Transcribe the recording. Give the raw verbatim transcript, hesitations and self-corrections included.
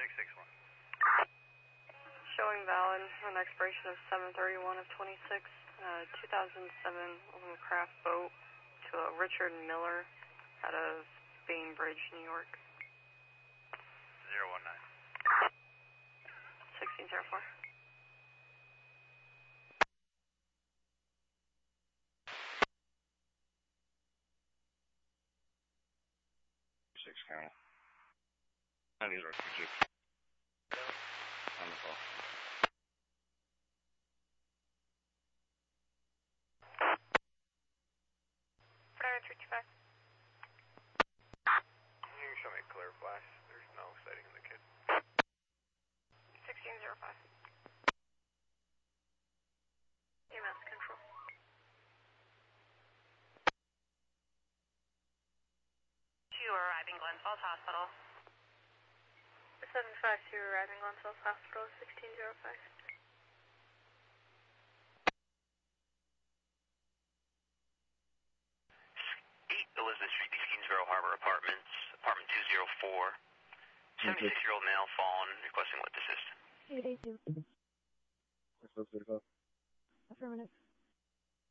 six six one. Showing valid on expiration of seven thirty-one of twenty-six, uh, two thousand seven craft boat to a Richard Miller out of Bainbridge, New York. zero one nine. sixteen zero four. Six County. I need refugees. On the call. Flyer three two five. You can show me a clear flash. There's no sighting of the kid. sixteen zero five. E M S control. Two arriving Glen Falls Hospital. seven five two arriving Glen Falls Hospital, sixteen zero five. eight Elizabeth Street, Keensboro Harbor Apartments, apartment two zero four. seventy-six-year-old male fallen, requesting what assist. eight eight two. Affirmative.